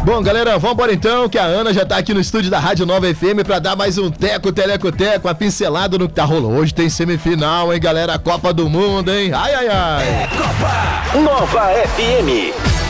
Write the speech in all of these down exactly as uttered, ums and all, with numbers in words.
Bom, galera, vamos embora então, que a Ana já tá aqui no estúdio da Rádio Nova F M pra dar mais um teco, teleco, teco, a pincelada no que tá rolando. Hoje tem semifinal, hein, galera? Copa do Mundo, hein? Ai, ai, ai. É Copa Nova F M.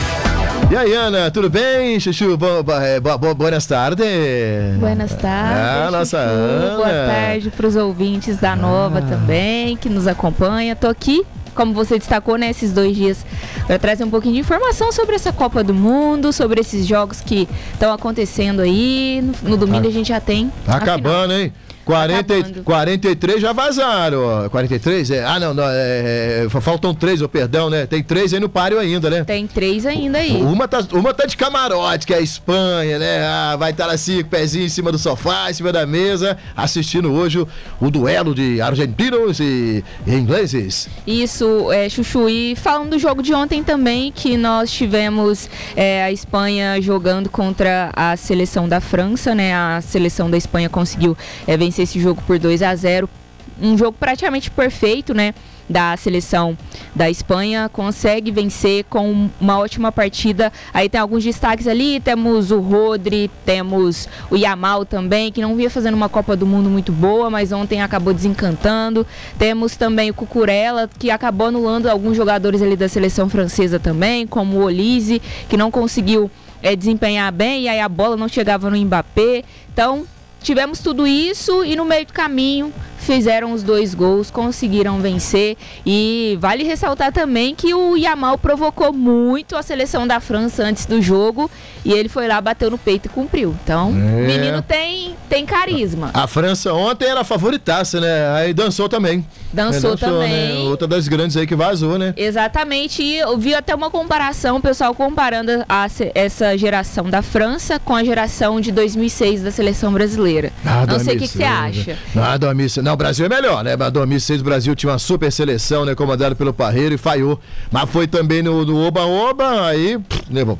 E aí, Ana, tudo bem? Chuchu, bo, bo, bo, bo, boas tardes. Buenas tardes. Ah, nossa Chuchu. Ana. Boa tarde para os ouvintes da Nova ah. também, que nos acompanha. Tô aqui, como você destacou, né, esses dois dias, para trazer um pouquinho de informação sobre essa Copa do Mundo, sobre esses jogos que estão acontecendo aí. No, no domingo ah. a gente já tem. Acabando, hein? quarenta, quarenta e três já vazaram. quarenta e três? É, ah, não, não é, é, faltam três, oh, perdão, né? Tem três aí no páreo ainda, né? Tem três ainda aí. Uma tá, uma tá de camarote, que é a Espanha, né? Ah, vai estar assim, com o pezinho em cima do sofá, em cima da mesa, assistindo hoje o, o duelo de argentinos e, e ingleses. Isso, é, Chuchu. E falando do jogo de ontem também, que nós tivemos é, a Espanha jogando contra a seleção da França, né? A seleção da Espanha conseguiu é, vencer esse jogo por dois a zero, um jogo praticamente perfeito, né, da seleção da Espanha, consegue vencer com uma ótima partida. Aí tem alguns destaques ali, temos o Rodri, temos o Yamal também, que não vinha fazendo uma Copa do Mundo muito boa, mas ontem acabou desencantando. Temos também o Cucurella, que acabou anulando alguns jogadores ali da seleção francesa também, como o Olise, que não conseguiu é, desempenhar bem, e aí a bola não chegava no Mbappé. Então tivemos tudo isso e no meio do caminho fizeram os dois gols, conseguiram vencer. E vale ressaltar também que o Yamal provocou muito a seleção da França antes do jogo e ele foi lá, bateu no peito e cumpriu. Então, o é. menino tem, tem carisma. A França ontem era a favoritaça, né? Aí dançou também. Dançou, dançou né? também. Outra das grandes aí que vazou, né? Exatamente. E eu vi até uma comparação, o pessoal comparando a, essa geração da França com a geração de dois mil e seis da seleção brasileira. Ah, não sei o que você acha. Não, dois mil e seis, não, o Brasil é melhor, né? Mas dois mil e seis o Brasil tinha uma super seleção, né? Comandado pelo Parreiro e falhou. Mas foi também no, no Oba-Oba, aí pff, levou.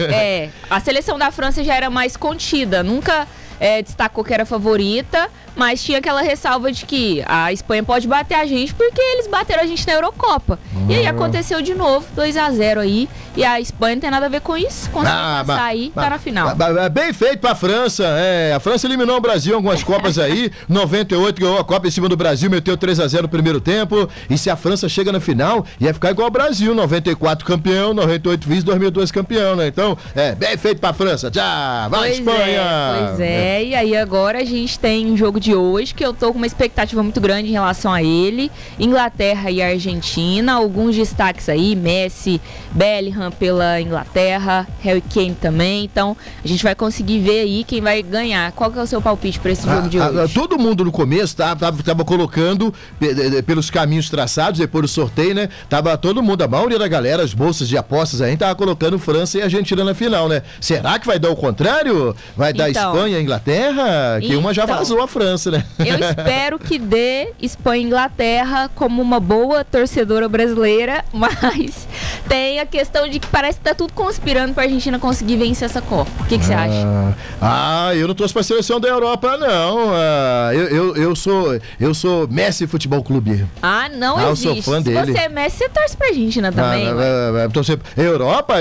É, a seleção da França já era mais contida, nunca é, destacou que era favorita, mas tinha aquela ressalva de que a Espanha pode bater a gente porque eles bateram a gente na Eurocopa. Uhum. E aí aconteceu de novo, dois a zero aí, e a Espanha não tem nada a ver com isso, conseguiu ah, passar aí, tá na final. Bem feito pra França, é, a França eliminou o Brasil em algumas Copas aí, noventa e oito ganhou a Copa em cima do Brasil, meteu três a zero no primeiro tempo, e se a França chega na final, ia ficar igual ao Brasil, noventa e quatro campeão, noventa e oito vice, dois mil e dois campeão, né? Então, é, bem feito pra França, já, vai pois Espanha! É, pois é. É, e aí agora a gente tem um jogo de hoje que eu tô com uma expectativa muito grande em relação a ele. Inglaterra e Argentina, alguns destaques aí, Messi, Bellingham pela Inglaterra, Harry Kane também, então a gente vai conseguir ver aí quem vai ganhar. Qual que é o seu palpite para esse jogo ah, de hoje? Ah, todo mundo no começo tá, tava, tava colocando pelos caminhos traçados, depois do sorteio, né? Tava todo mundo, a maioria da galera, as bolsas de apostas aí, tava colocando França e Argentina na final, né? Será que vai dar o contrário? Vai dar então, Espanha e Inglaterra? Que então, uma já vazou a França, né? Eu espero que dê Espanha e Inglaterra como uma boa torcedora brasileira, mas tem a questão de que parece que tá tudo conspirando pra Argentina conseguir vencer essa Copa. O que você ah, acha? Ah, eu não torço pra seleção da Europa, não. Ah, eu, eu, eu, sou, eu sou Messi Futebol Clube. Ah, não ah, existe. Eu sou fã Se dele. você é Messi, você torce pra Argentina também. Ah, ah, ah, ah, Europa?